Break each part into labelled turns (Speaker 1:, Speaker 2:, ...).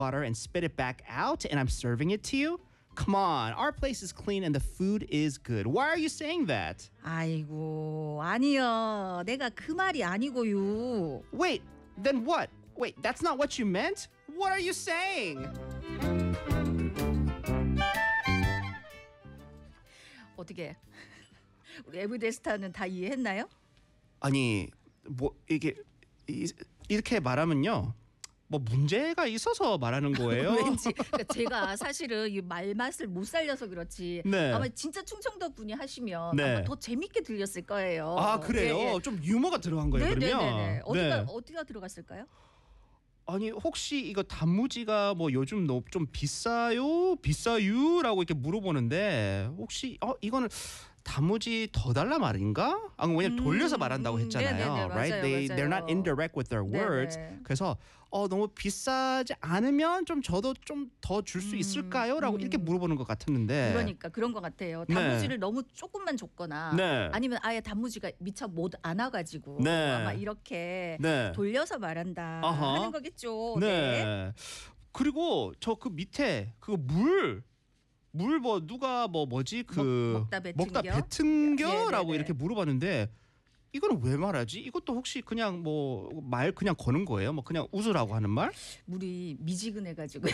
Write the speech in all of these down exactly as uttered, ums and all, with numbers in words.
Speaker 1: water and spit it back out and I'm serving it to you? Come on, our place is clean and the food is good. Why are you saying that?
Speaker 2: 아이고, 아니요. 내가 그 말이 아니고요.
Speaker 1: Wait, then what? Wait, that's not what you meant? What are you saying?
Speaker 2: 어떻게 우리 에브리데이 스타는 다 이해했나요?
Speaker 1: 아니, 뭐 이게 이, 이렇게 말하면요. 뭐 문제가 있어서 말하는 거예요.
Speaker 2: 왠지 그러니까 제가 사실은 이 말맛을 못 살려서 그렇지
Speaker 1: 네.
Speaker 2: 아마 진짜 충청도 분이 하시면
Speaker 1: 네.
Speaker 2: 아마 더 재밌게 들렸을 거예요.
Speaker 1: 아, 그래요?
Speaker 2: 예, 예.
Speaker 1: 좀 유머가 들어간 거예요,
Speaker 2: 네,
Speaker 1: 그러면?
Speaker 2: 네, 네, 네. 어디가
Speaker 1: 네.
Speaker 2: 어디가 들어갔을까요?
Speaker 1: 아니, 혹시 이거 단무지가 뭐 요즘 너 좀 비싸요? 비싸요라고 이렇게 물어보는데 혹시 어 이거는 단무지 더 달라 말인가? 아, 왜냐면
Speaker 2: 음,
Speaker 1: 돌려서 말한다고
Speaker 2: 음,
Speaker 1: 했잖아요.
Speaker 2: 네네네, 맞아요,
Speaker 1: right? They
Speaker 2: 맞아요.
Speaker 1: they're not indirect with their words.
Speaker 2: 네네.
Speaker 1: 그래서 어 너무 비싸지 않으면 좀 저도 좀 더 줄 수
Speaker 2: 음,
Speaker 1: 있을까요?라고
Speaker 2: 음.
Speaker 1: 이렇게 물어보는 것 같았는데.
Speaker 2: 그러니까 그런 것 같아요.
Speaker 1: 네.
Speaker 2: 단무지를 너무 조금만 줬거나
Speaker 1: 네.
Speaker 2: 아니면 아예 단무지가 미처 못 안아가지고
Speaker 1: 네.
Speaker 2: 아마 이렇게
Speaker 1: 네.
Speaker 2: 돌려서 말한다
Speaker 1: 아하.
Speaker 2: 하는 거겠죠.
Speaker 1: 네. 그리고 저 그 밑에 그 물. 물 뭐 누가 뭐 뭐지 그
Speaker 2: 먹- 먹다 뱉은
Speaker 1: 먹다
Speaker 2: 겨?
Speaker 1: 뱉은겨라고
Speaker 2: 네네네.
Speaker 1: 이렇게 물어봤는데 이거는 왜 말하지? 이것도 혹시 그냥 뭐 말 그냥 거는 거예요? 뭐 그냥 웃으라고 하는 말?
Speaker 2: 물이 미지근해가지고요.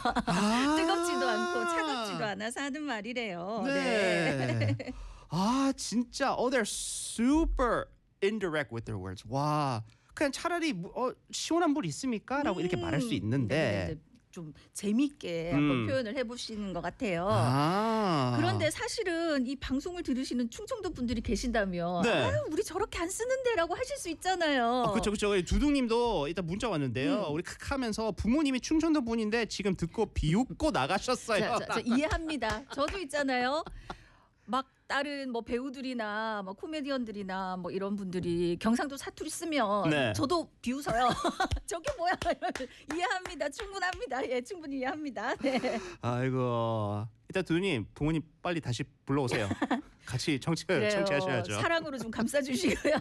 Speaker 1: 아~
Speaker 2: 뜨겁지도 않고 차갑지도 않아서 하는 말이래요.
Speaker 1: 네. 아 진짜 oh they're super indirect with their words. 와 그냥 차라리 무- 어, 시원한 물 있습니까?라고 이렇게 말할 수 있는데.
Speaker 2: 네네네. 좀 재밌게
Speaker 1: 음.
Speaker 2: 한번 표현을 해보시는 것 같아요.
Speaker 1: 아.
Speaker 2: 그런데 사실은 이 방송을 들으시는 충청도 분들이 계신다면
Speaker 1: 네.
Speaker 2: 아유 우리 저렇게 안 쓰는데라고 하실 수 있잖아요.
Speaker 1: 어, 그쵸 그쵸. 두둥님도 이따 문자 왔는데요.
Speaker 2: 음.
Speaker 1: 우리 크하면서 부모님이 충청도 분인데 지금 듣고 비웃고 나가셨어요.
Speaker 2: 자, 자, 자, 이해합니다. 저도 있잖아요. 막 다른 뭐 배우들이나 뭐 코미디언들이나 뭐 이런 분들이 경상도 사투리 쓰면
Speaker 1: 네.
Speaker 2: 저도 비웃어요. 저게 뭐야? 이러면 이해합니다. 충분합니다. 예, 충분히 이해합니다. 네.
Speaker 1: 아이고. 이따 두둥님 부모님 빨리 다시 불러오세요. 같이 청취
Speaker 2: 그래요.
Speaker 1: 청취하셔야죠.
Speaker 2: 사랑으로 좀 감싸주시고요.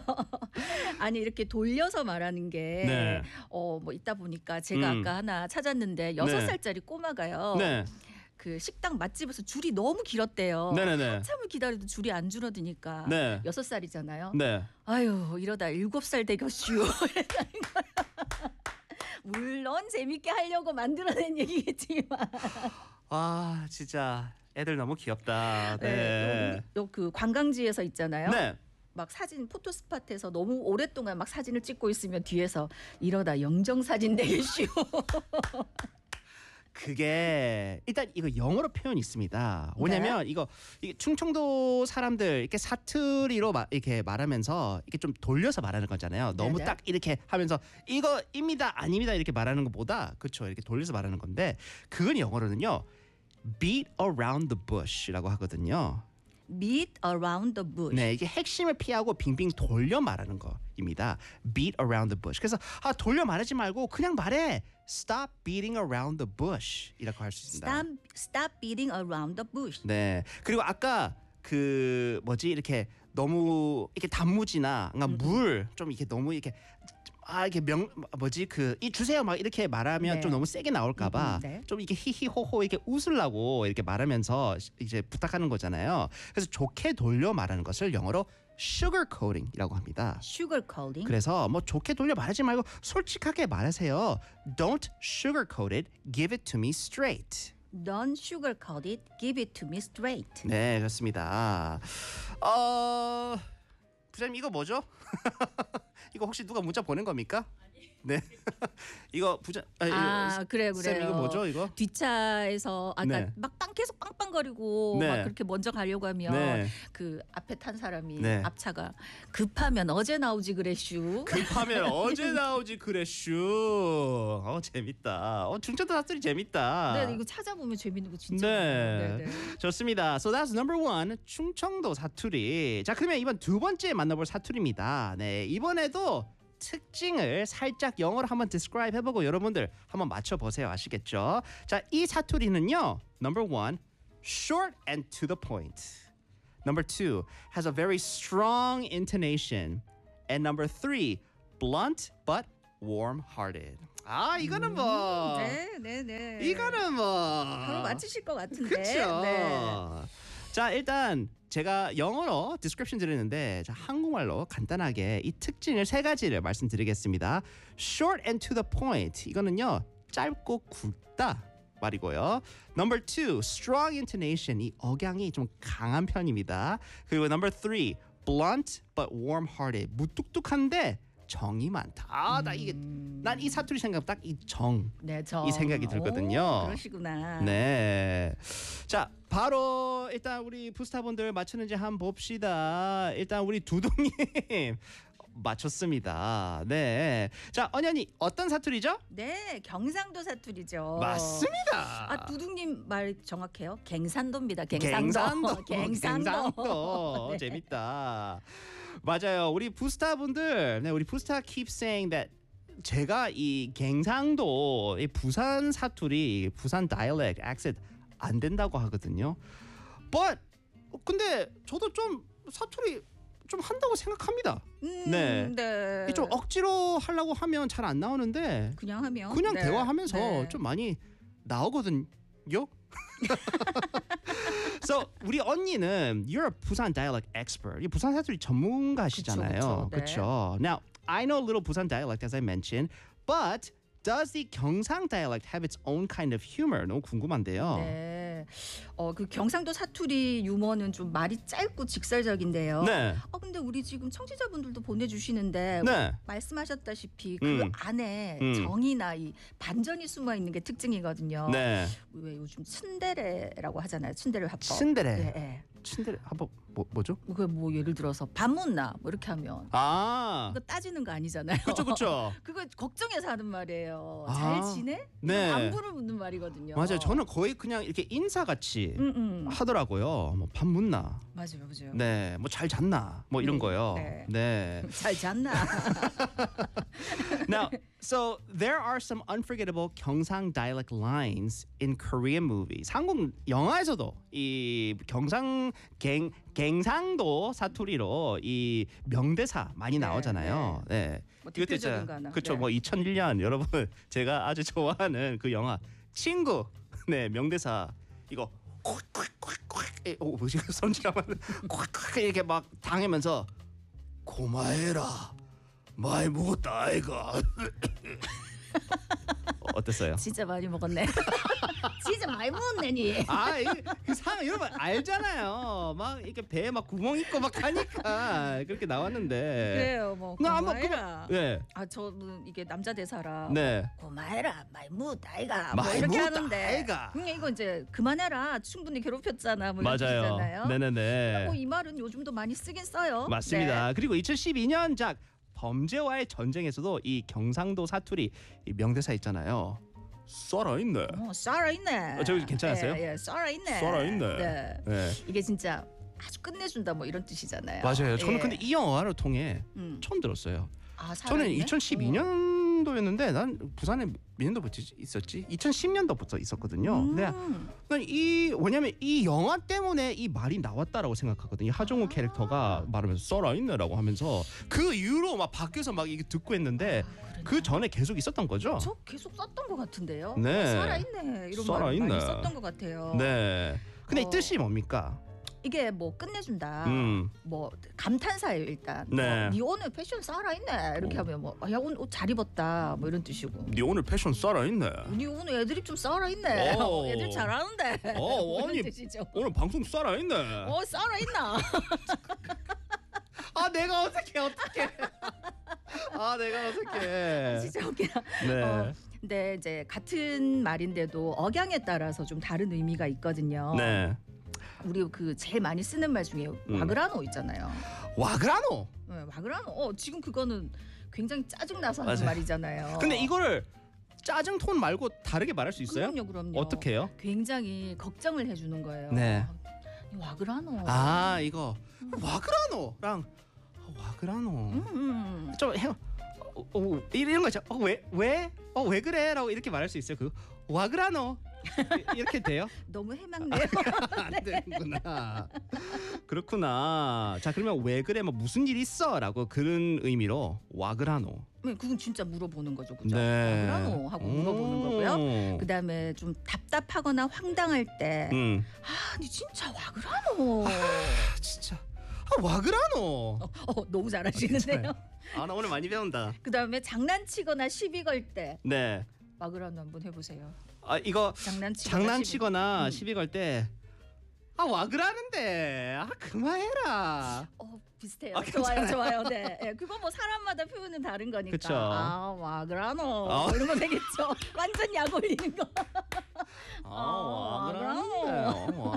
Speaker 2: 아니 이렇게 돌려서 말하는 게
Speaker 1: 네.
Speaker 2: 어 뭐 있다 보니까 제가
Speaker 1: 음.
Speaker 2: 아까 하나 찾았는데 여섯
Speaker 1: 네.
Speaker 2: 살짜리 꼬마가요.
Speaker 1: 네.
Speaker 2: 그 식당 맛집에서 줄이 너무 길었대요.
Speaker 1: 네네네.
Speaker 2: 한참을 기다려도 줄이 안 줄어드니까
Speaker 1: 네.
Speaker 2: 여섯 살이잖아요.
Speaker 1: 네.
Speaker 2: 아유 이러다 일곱 살 되겠슈. 이랬다는 거야. 물론 재밌게 하려고 만들어낸 얘기겠지만.
Speaker 1: 아 진짜 애들 너무 귀엽다. 네.
Speaker 2: 네. 요 그 관광지에서 있잖아요.
Speaker 1: 네.
Speaker 2: 막 사진 포토 스팟에서 너무 오랫동안 막 사진을 찍고 있으면 뒤에서 이러다 영정 사진 되겠슈.
Speaker 1: 그게 일단 이거 영어로 표현이 있습니다. 왜냐면 이거 이게 충청도 사람들 이렇게 사투리로 마, 이렇게 말하면서 이렇게 좀 돌려서 말하는 거잖아요. 너무
Speaker 2: 네네.
Speaker 1: 딱 이렇게 하면서 이거입니다 아닙니다 이렇게 말하는 것보다 그렇죠 이렇게 돌려서 말하는 건데 그건 영어로는요 beat around the bush라고 하거든요.
Speaker 2: Beat around the bush.
Speaker 1: 네, 이게 핵심을 피하고 빙빙 돌려 말하는 거입니다. Beat around the bush. 그래서 아 돌려 말하지 말고 그냥 말해. Stop beating around the bush이라고 할 수 있습니다.
Speaker 2: Stop, stop beating around the bush.
Speaker 1: 네. 그리고 아까 그 뭐지 이렇게 너무 이렇게 단무지나 그러니까 물 좀 이렇게 너무 이렇게 아 이게 명 뭐지 그 이 주세요 막 이렇게 말하면
Speaker 2: 네.
Speaker 1: 좀 너무 세게 나올까봐
Speaker 2: 음, 네.
Speaker 1: 좀 이렇게 히히호호 이렇게 웃으려고 이렇게 말하면서 이제 부탁하는 거잖아요. 그래서 좋게 돌려 말하는 것을 영어로 sugarcoating이라고 합니다.
Speaker 2: Sugarcoating.
Speaker 1: 그래서 뭐 좋게 돌려 말하지 말고 솔직하게 말하세요. Don't sugarcoat it. Give it to me straight.
Speaker 2: Don't sugarcoat it. Give it to me straight.
Speaker 1: 네, 그렇습니다. 어, 부장님 이거 뭐죠? 이거 혹시 누가 문자 보낸 겁니까? 네. 이거 부장 아니,
Speaker 2: 아 그래요 그래요.
Speaker 1: 쌤 이거 뭐죠 이거?
Speaker 2: 뒷차에서 아까
Speaker 1: 네.
Speaker 2: 막 빵 계속 빵빵거리고
Speaker 1: 네.
Speaker 2: 막 그렇게 먼저 가려고 하면
Speaker 1: 네.
Speaker 2: 그 앞에 탄 사람이
Speaker 1: 네.
Speaker 2: 앞차가 급하면 어제 나오지 그래슈.
Speaker 1: 급하면 어제 나오지 그래슈. 어 재밌다. 어 충청도 사투리 재밌다.
Speaker 2: 네 이거 찾아보면 재밌는 거 진짜.
Speaker 1: 네.
Speaker 2: 많아요. 네, 네.
Speaker 1: 좋습니다. So that's number one. 충청도 사투리. 자, 그러면 이번 두 번째 만나볼 사투리입니다. 네, 이번에도 특징을 살짝 영어로 한번 describe 해보고 여러분들 한번 맞춰보세요. 아시겠죠? 자, 이 사투리는요. Number one, short and to the point. Number two, has a very strong intonation. And number three, blunt but warm-hearted. 아 이거는 뭐
Speaker 2: 네, 네, 네.
Speaker 1: 이거는 뭐
Speaker 2: 바로 맞히실 것 같은데.
Speaker 1: 그렇죠.
Speaker 2: 네.
Speaker 1: 자 일단 제가 영어로 디스크립션 드리는데 자, 한국말로 간단하게 이 특징을 세 가지를 말씀드리겠습니다. Short and to the point. 이거는요 짧고 굵다 말이고요. Number two, strong intonation. 이 억양이 좀 강한 편입니다. 그리고 number three, blunt but warm-hearted. 무뚝뚝한데 정이 많다. 아, 나 이게 난 이 사투리 생각 딱 이 정.
Speaker 2: 네, 저.
Speaker 1: 이 생각이 들거든요.
Speaker 2: 오, 그러시구나.
Speaker 1: 네. 자, 바로 일단 우리 부스타분들 맞추는지 한번 봅시다. 일단 우리 두둥님 맞췄습니다. 네. 자, 언연이 어떤 사투리죠?
Speaker 2: 네, 경상도 사투리죠.
Speaker 1: 맞습니다.
Speaker 2: 아, 두둥님 말 정확해요. 갱산도입니다. 갱상도.
Speaker 1: 갱산도.
Speaker 2: 갱상도.
Speaker 1: 갱상도.
Speaker 2: 네.
Speaker 1: 재밌다. 맞아요. 우리 부스타분들, 네, 우리 부스타 keep saying that 제가 이 갱상도, 이 부산 사투리, 부산 dialect, accent 안 된다고 하거든요. But 근데 저도 좀 사투리 좀 한다고 생각합니다.
Speaker 2: 음,
Speaker 1: 네.
Speaker 2: 네.
Speaker 1: 이게 좀 억지로 하려고 하면 잘 안 나오는데
Speaker 2: 그냥 하면
Speaker 1: 그냥
Speaker 2: 네.
Speaker 1: 대화하면서
Speaker 2: 네.
Speaker 1: 좀 많이 나오거든요. So 우리 언니는 you're a 부산 dialect expert. 이 부산 사투리 전문가시잖아요.
Speaker 2: 그쵸, 그쵸. 네.
Speaker 1: 그렇죠. Now I know a little 부산 dialect as I mentioned, but does the 경상 dialect have its own kind of humor? 너무 궁금한데요.
Speaker 2: 네. 어, 그 경상도 사투리 유머는 좀 말이 짧고 직설적인데요.
Speaker 1: 네.
Speaker 2: 어, 근데 우리 지금 청취자분들도 보내주시는데
Speaker 1: 네.
Speaker 2: 말씀하셨다시피 그
Speaker 1: 음.
Speaker 2: 안에
Speaker 1: 음.
Speaker 2: 정이나 이 반전이 숨어 있는 게 특징이거든요.
Speaker 1: 네.
Speaker 2: 왜 요즘 츤데레라고 하잖아요. 츤데레 화법.
Speaker 1: 츤데레.
Speaker 2: 예, 예.
Speaker 1: 친데레 한번 뭐 뭐죠?
Speaker 2: 그게 뭐 예를 들어서 밥 못나 뭐 이렇게 하면
Speaker 1: 아.
Speaker 2: 그거 따지는 거 아니잖아요.
Speaker 1: 그렇죠, 그렇죠.
Speaker 2: 그거 걱정해서 하는 말이에요.
Speaker 1: 아,
Speaker 2: 잘 지내?
Speaker 1: 네.
Speaker 2: 안부를 묻는 말이거든요.
Speaker 1: 맞아요. 저는 거의 그냥 이렇게 인사같이
Speaker 2: 음, 음.
Speaker 1: 하더라고요. 뭐 밥 묻나?
Speaker 2: 맞아요, 맞아요.
Speaker 1: 네. 뭐 잘 잤나? 뭐 이런
Speaker 2: 네,
Speaker 1: 거요.
Speaker 2: 네.
Speaker 1: 네.
Speaker 2: 잘 잤나?
Speaker 1: Now, so there are some unforgettable 경상 dialect lines in Korean movies. 한국 영화에서도 이 경상 갱 갱상도 사투리로 이 명대사 많이
Speaker 2: 네,
Speaker 1: 나오잖아요. 네.
Speaker 2: 뭐
Speaker 1: 이것도
Speaker 2: 대표적인
Speaker 1: 있잖아요.
Speaker 2: 거 하나.
Speaker 1: 그렇죠.
Speaker 2: 네.
Speaker 1: 뭐 이천일 년 여러분 제가 아주 좋아하는 그 영화 친구. 네, 명대사 이거 콱콱콱콱 오 뭐지 손질하면 콱콱 이렇게 막 당하면서 고마해라 많이 먹었다 아이가. 어땠어요?
Speaker 2: 진짜 많이 먹었네. 진짜 많이 먹었네 니.
Speaker 1: 아 이게 그 상 여러분 알잖아요. 막 이렇게 배에 막 구멍 있고 막 하니까 그렇게 나왔는데.
Speaker 2: 그래요, 뭐
Speaker 1: 나 한번
Speaker 2: 고마해라.
Speaker 1: 네.
Speaker 2: 아, 저는 이게 남자 대사라.
Speaker 1: 네.
Speaker 2: 고마해라, 많이 먹었다 아이가. 뭐
Speaker 1: 많이
Speaker 2: 이렇게
Speaker 1: 먹었다,
Speaker 2: 하는데.
Speaker 1: 아이가.
Speaker 2: 그냥 이거 이제 그만해라. 충분히 괴롭혔잖아. 뭐 이런
Speaker 1: 맞아요.
Speaker 2: 뜻이잖아요.
Speaker 1: 네네네.
Speaker 2: 뭐 이 말은 요즘도 많이 쓰긴 써요.
Speaker 1: 맞습니다.
Speaker 2: 네.
Speaker 1: 그리고 이천십이 년작 범죄와의 전쟁에서도 이 경상도 사투리 이 명대사 있잖아요. 살아있네.
Speaker 2: 어, 살아있네.
Speaker 1: 어, 저기 괜찮았어요?
Speaker 2: 예, 예, 살아있네.
Speaker 1: 살아있네.
Speaker 2: 네.
Speaker 1: 네.
Speaker 2: 이게 진짜 아주 끝내준다 뭐 이런 뜻이잖아요.
Speaker 1: 맞아요. 저는
Speaker 2: 예.
Speaker 1: 근데 이 영화를 통해
Speaker 2: 음.
Speaker 1: 처음 들었어요.
Speaker 2: 아,
Speaker 1: 저는
Speaker 2: 살아있네?
Speaker 1: 이천십이 년도였는데 난 부산에 몇 년도부터 있었지? 이천십 년도부터 있었거든요.
Speaker 2: 음.
Speaker 1: 근데 난 이 왜냐면 이 영화 때문에 이 말이 나왔다라고 생각하거든요. 하정우
Speaker 2: 아.
Speaker 1: 캐릭터가 말하면서 썰어있네라고 하면서 그 이후로 막 밖에서 막 이게 듣고 했는데
Speaker 2: 아,
Speaker 1: 그 전에 계속 있었던 거죠.
Speaker 2: 저 계속 썼던 것 같은데요.
Speaker 1: 네.
Speaker 2: 어, 살아있네 이런
Speaker 1: 살아있네.
Speaker 2: 말 많이 썼던 것 같아요.
Speaker 1: 네. 근데
Speaker 2: 어.
Speaker 1: 이 뜻이 뭡니까?
Speaker 2: 이게 뭐 끝내준다.
Speaker 1: 음.
Speaker 2: 뭐 감탄사예요 일단.
Speaker 1: 네.
Speaker 2: 뭐, 네 오늘 패션 살아있네 이렇게
Speaker 1: 어.
Speaker 2: 하면 뭐야 오늘 옷 잘 입었다 뭐 이런 뜻이고.
Speaker 1: 네 오늘 패션 썰어있네.
Speaker 2: 네 오늘 애드립 좀 살아있네.
Speaker 1: 오.
Speaker 2: 애들 잘하는데.
Speaker 1: 어,
Speaker 2: 뭐
Speaker 1: 아니.
Speaker 2: 이런 뜻이죠.
Speaker 1: 오늘 방송 썰어있네.
Speaker 2: 어 살아있나?
Speaker 1: 아 내가 어떻게 어떻게? 아 내가 어떻게?
Speaker 2: 진짜 웃기다.
Speaker 1: 네.
Speaker 2: 어, 근데 이제 같은 말인데도 억양에 따라서 좀 다른 의미가 있거든요.
Speaker 1: 네.
Speaker 2: 우리 그 제일 많이 쓰는 말 중에
Speaker 1: 음.
Speaker 2: 와그라노 있잖아요.
Speaker 1: 와그라노.
Speaker 2: 네, 와그라노. 어, 지금 그거는 굉장히 짜증 나서 하는
Speaker 1: 맞아요.
Speaker 2: 말이잖아요.
Speaker 1: 근데 이거를 짜증 톤 말고 다르게 말할 수 있어요?
Speaker 2: 그럼요, 그럼요.
Speaker 1: 어떻게 해요?
Speaker 2: 굉장히 걱정을 해주는 거예요.
Speaker 1: 네.
Speaker 2: 이 와그라노.
Speaker 1: 아 이거 와그라노랑 어, 와그라노
Speaker 2: 음, 음.
Speaker 1: 좀 해. 어, 어, 이런 거 있죠. 어, 왜 왜? 어, 왜 그래?라고 이렇게 말할 수 있어요. 그 와그라노 이- 이렇게 돼요?
Speaker 2: 너무 해맑네요.
Speaker 1: 안 되는구나. 그렇구나. 자 그러면 왜 그래? 뭐 무슨 일 있어?라고 그런 의미로 와그라노
Speaker 2: 네, 그건 진짜 물어보는 거죠, 그죠?
Speaker 1: 네.
Speaker 2: 와그라노 하고 물어보는 거고요.
Speaker 1: 오.
Speaker 2: 그다음에 좀 답답하거나 황당할 때,
Speaker 1: 음.
Speaker 2: 아, 니 진짜 와그라노.
Speaker 1: 아, 진짜. 아, 와그라노.
Speaker 2: 어, 어, 너무 잘하시는데요.
Speaker 1: 아, 나 오늘 많이 배운다.
Speaker 2: 그다음에 장난치거나 시비 걸 때
Speaker 1: 네.
Speaker 2: 와그라노 한번 해보세요.
Speaker 1: 아, 이거
Speaker 2: 장난치거나,
Speaker 1: 장난치거나
Speaker 2: 음.
Speaker 1: 시비 걸 때 아, 와그라는데. 아, 그만해라.
Speaker 2: 시비. 어, 비슷해요.
Speaker 1: 아,
Speaker 2: 좋아요,
Speaker 1: 괜찮아요?
Speaker 2: 좋아요. 네, 네, 그거 뭐 사람마다 표현은 다른 거니까.
Speaker 1: 그쵸.
Speaker 2: 아, 와그라노.
Speaker 1: 어.
Speaker 2: 이런 거 되겠죠. 완전 약 올리는 거.
Speaker 1: 아,
Speaker 2: 아,
Speaker 1: 와그라는데. 어,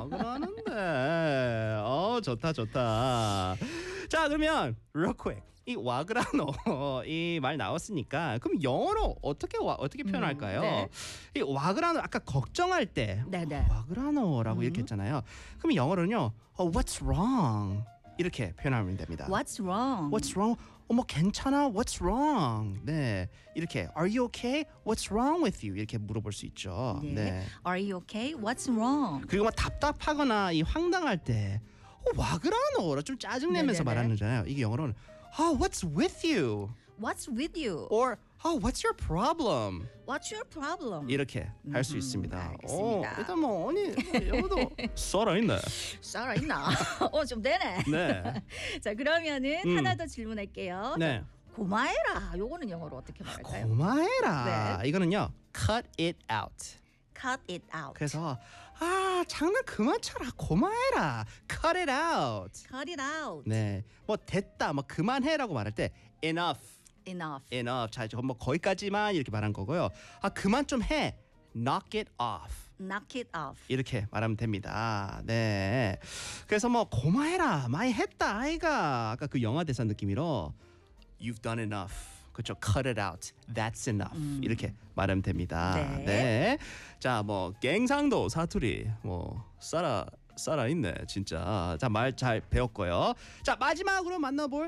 Speaker 1: 와그라는데. 어, 좋다, 좋다. 자, 그러면 real quick. 이 와그라노 이 말 나왔으니까 그럼 영어로 어떻게 와, 어떻게 표현할까요?
Speaker 2: 음, 네.
Speaker 1: 이 와그라노 아까 걱정할 때
Speaker 2: 네네.
Speaker 1: 와그라노라고
Speaker 2: 음.
Speaker 1: 이렇게 했잖아요. 그럼 영어로는요. 어, what's wrong? 이렇게 표현하면 됩니다.
Speaker 2: What's wrong?
Speaker 1: What's wrong? 어머 괜찮아? What's wrong? 네 이렇게 Are you okay? What's wrong with you? 이렇게 물어볼 수 있죠.
Speaker 2: 네.
Speaker 1: 네.
Speaker 2: Are you okay? What's wrong?
Speaker 1: 그리고 막 답답하거나 이 황당할 때 어, 와그라노 좀 짜증내면서
Speaker 2: 네네네.
Speaker 1: 말하는 거잖아요. 이게 영어로는 oh, What's with you?
Speaker 2: What's with you?
Speaker 1: Or oh, What's your problem?
Speaker 2: What's your problem?
Speaker 1: 이렇게 할 수
Speaker 2: 음,
Speaker 1: 있습니다.
Speaker 2: 알겠습니다.
Speaker 1: 어, 일단 뭐 언니 영어도 살아있네.
Speaker 2: 살아있나? 어, 좀 되네.
Speaker 1: 네.
Speaker 2: 자, 그러면은
Speaker 1: 음.
Speaker 2: 하나 더 질문할게요.
Speaker 1: 네.
Speaker 2: 고마해라. 요거는 영어로 어떻게 말할까요?
Speaker 1: 고마해라.
Speaker 2: 네.
Speaker 1: 이거는요. Cut it out.
Speaker 2: Cut it out.
Speaker 1: 그래서 아 장난 그만 쳐라 고마해라 cut it out.
Speaker 2: Cut it out.
Speaker 1: 네, 뭐 됐다, 뭐 그만해라고 말할 때 enough,
Speaker 2: Enough.
Speaker 1: enough. 자, 이제 뭐 거기까지만 이렇게 말한 거고요. 아 그만 좀 해, knock it off.
Speaker 2: Knock it off.
Speaker 1: 이렇게 말하면 됩니다. 네. 그래서 뭐 고마해라 많이 했다 아이가 아까 그 영화 대사 느낌으로 You've done enough. 그렇죠. Cut it out. That's enough.
Speaker 2: 음.
Speaker 1: 이렇게 말하면 됩니다.
Speaker 2: 네.
Speaker 1: 네. 자, 뭐 갱상도 사투리 뭐 살아 살아 있네 진짜. 자, 말 잘 배웠고요. 자, 마지막으로 만나볼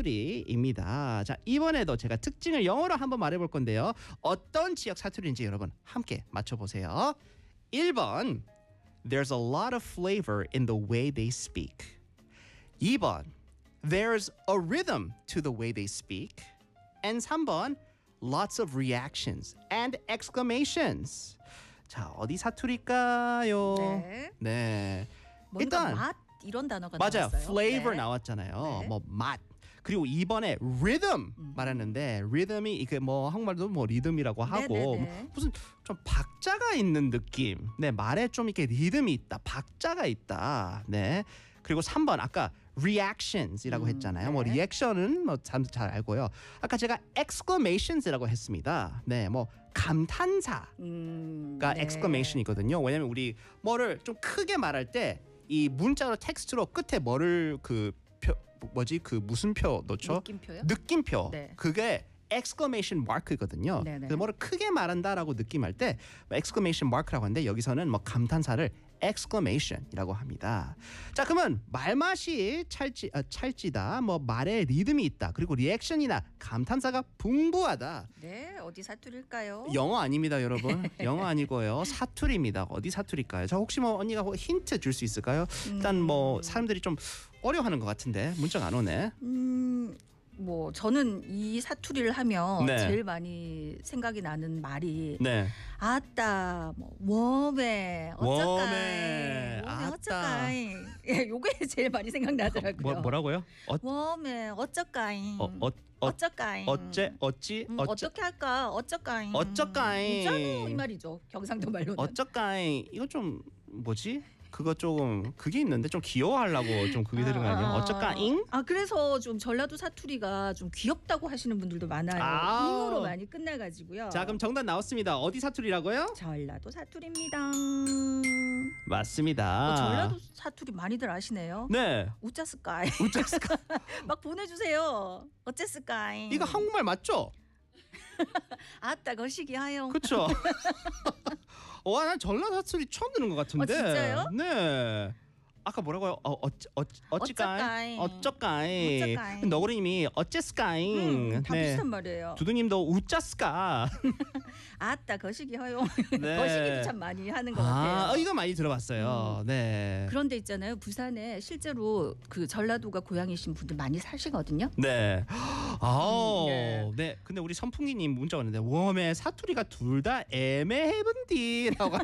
Speaker 1: 사투리입니다. 자, 이번에도 제가 특징을 영어로 한번 말해볼 건데요. 어떤 지역 사투리인지 여러분 함께 맞춰보세요. 일 번 There's a lot of flavor in the way they speak. 이 번 There's a rhythm to the way they speak. And 삼 번 Lots of reactions and exclamations. 자, 어디 사투리일까요?
Speaker 2: 네.
Speaker 1: 네.
Speaker 2: 뭔가
Speaker 1: 일단
Speaker 2: 맛 이런 단어가
Speaker 1: 맞아요.
Speaker 2: 나왔어요.
Speaker 1: flavor
Speaker 2: 네.
Speaker 1: 나왔잖아요.
Speaker 2: 네.
Speaker 1: 뭐 맛. 그리고 이번에 rhythm
Speaker 2: 음.
Speaker 1: 말하는데 rhythm이 이게 뭐 한국말도 뭐 리듬이라고 하고
Speaker 2: 네네네.
Speaker 1: 무슨 좀 박자가 있는 느낌. 네, 말에 좀 이렇게 리듬이 있다. 박자가 있다. 네. 그리고 삼 번 아까 reactions이라고
Speaker 2: 음,
Speaker 1: 했잖아요. 뭐
Speaker 2: 네.
Speaker 1: 리액션은 뭐 잘 알고요. 아까 제가 exclamations이라고 했습니다. 네, 뭐 감탄사가
Speaker 2: 음, 네.
Speaker 1: exclamation이거든요. 왜냐면 우리 뭐를 좀 크게 말할 때 이 문자로 텍스트로 끝에 뭐를 그 표, 뭐지 그 무슨 표 넣죠?
Speaker 2: 느낌표요?
Speaker 1: 느낌표.
Speaker 2: 네.
Speaker 1: 그게 exclamation mark거든요.
Speaker 2: 네네.
Speaker 1: 그래서 뭐를 크게 말한다라고 느낌할 때 exclamation mark라고 하는데 여기서는 뭐 감탄사를 exclamation이라고 합니다. 자, 그러면 말맛이 찰지 아, 찰지다. 뭐 말에 리듬이 있다. 그리고 리액션이나 감탄사가 풍부하다.
Speaker 2: 네, 어디 사투리일까요?
Speaker 1: 영어 아닙니다, 여러분. 영어 아니고요. 사투리입니다. 어디 사투리일까요? 자, 혹시 뭐 언니가 힌트 줄 수 있을까요? 일단 뭐 사람들이 좀 어려워하는 것 같은데 문자가 안 오네.
Speaker 2: 음, 뭐 저는 이 사투리를 하면
Speaker 1: 네.
Speaker 2: 제일 많이 생각이 나는 말이
Speaker 1: 네.
Speaker 2: 아따 뭐 웜에 어쩌까이
Speaker 1: 웜에,
Speaker 2: 웜에
Speaker 1: 아따.
Speaker 2: 어쩌까이 예, 요게 제일 많이 생각나더라고요.
Speaker 1: 뭐 뭐라고요? 어,
Speaker 2: 웜에 어쩌까이
Speaker 1: 어, 어, 어,
Speaker 2: 어쩌까이
Speaker 1: 어째 어찌
Speaker 2: 음,
Speaker 1: 어째
Speaker 2: 어떻게 할까 어쩌까이
Speaker 1: 어쩌까이.
Speaker 2: 있잖아 이 말이죠. 경상도 말로는.
Speaker 1: 어쩌까이 이거 좀 뭐지? 그거 조금 그게 있는데 좀 귀여워하려고 좀 그게 되는 거 아니에요? 어쩌까잉?
Speaker 2: 아 그래서 좀 전라도 사투리가 좀 귀엽다고 하시는 분들도 많아요.
Speaker 1: 아우.
Speaker 2: 잉으로 많이 끝나가지고요.
Speaker 1: 자, 그럼 정답 나왔습니다. 어디 사투리라고요?
Speaker 2: 전라도 사투리입니다.
Speaker 1: 맞습니다.
Speaker 2: 어, 전라도 사투리 많이들 아시네요.
Speaker 1: 네.
Speaker 2: 우짜스까이
Speaker 1: 우짜스까
Speaker 2: 막 보내주세요. 어째스까이
Speaker 1: 이거 한국말 맞죠?
Speaker 2: 아따 거시기 하영.
Speaker 1: 그렇죠. 와, 난 전라도 사투리 처음 듣는 것 같은데.
Speaker 2: 어, 진짜요?
Speaker 1: 네. 아까 뭐라고요? 어, 어, 어, 어찌까이?
Speaker 2: 어쩌까이.
Speaker 1: 어쩌까이?
Speaker 2: 어쩌까이.
Speaker 1: 너구리님이 어째스까이?
Speaker 2: 음, 다 비슷한 말이에요.
Speaker 1: 두두님도 우짜스까?
Speaker 2: 아따 거시기 하영.
Speaker 1: 네.
Speaker 2: 거시기도 참 많이 하는 것
Speaker 1: 아,
Speaker 2: 같아요.
Speaker 1: 어, 이거 많이 들어봤어요. 네.
Speaker 2: 그런데 있잖아요. 부산에 실제로 그 전라도가 고향이신 분들 많이 사시거든요.
Speaker 1: 네. 아,
Speaker 2: 네.
Speaker 1: 네. 근데 우리 선풍기님 문자 왔는데 웜에 사투리가 둘 다 애매해본디라고